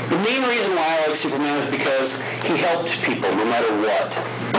The main reason why I like Superman is because he helped people no matter what.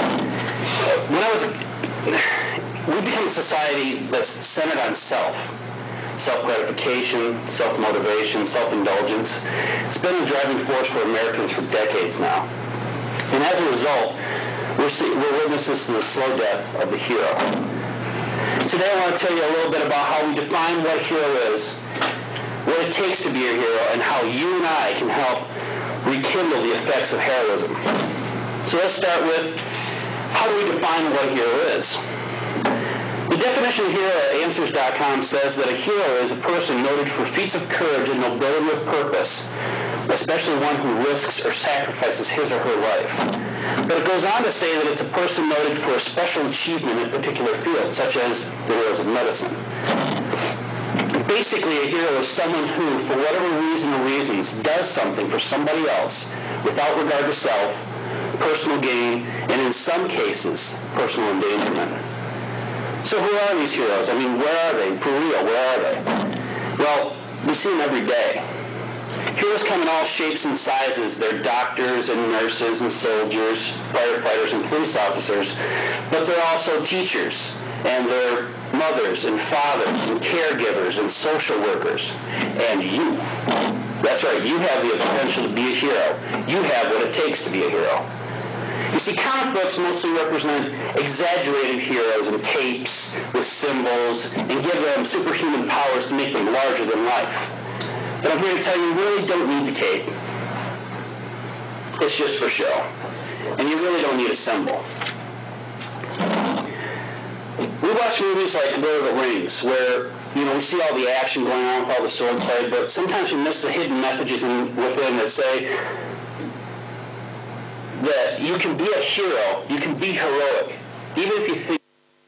We become a society that's centered on self-gratification, self-motivation, self-indulgence. It's been a driving force for Americans for decades now. And as a result, we're witnesses to the slow death of the hero. Today I want to tell you a little bit about how we define what a hero is, what it takes to be a hero, and how you and I can help rekindle the effects of heroism. So let's start with, how do we define what a hero is? The definition of hero at Answers.com says that a hero is a person noted for feats of courage and nobility of purpose, especially one who risks or sacrifices his or her life. But it goes on to say that it's a person noted for a special achievement in a particular field, such as the heroes of medicine. Basically, a hero is someone who, for whatever reason or reasons, does something for somebody else without regard to self, personal gain, and in some cases, personal endangerment. So who are these heroes? I mean, where are they? For real, where are they? Well, we see them every day. Heroes come in all shapes and sizes. They're doctors and nurses and soldiers, firefighters and police officers, but they're also teachers, and they're mothers and fathers and caregivers and social workers. And you. That's right, you have the potential to be a hero. You have what it takes to be a hero. You see, comic books mostly represent exaggerated heroes in capes with symbols and give them superhuman powers to make them larger than life. But I'm here to tell you really don't need the cape. It's just for show. And you really don't need a symbol. We watch movies like Lord of the Rings, where we see all the action going on with all the swordplay, but sometimes we miss the hidden messages within that say that you can be a hero, you can be heroic, even if you think.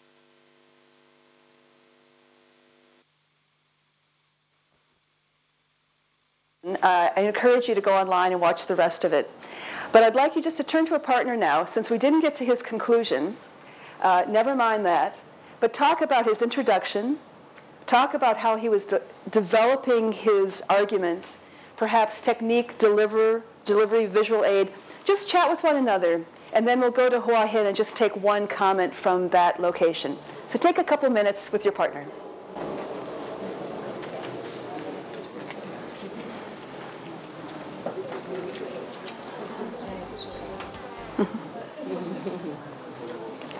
I encourage you to go online and watch the rest of it. But I'd like you just to turn to a partner now, since we didn't get to his conclusion. Never mind that. But talk about his introduction. Talk about how he was developing his argument, perhaps technique, delivery, visual aid. Just chat with one another, and then we'll go to Hua Hin and just take one comment from that location. So take a couple minutes with your partner.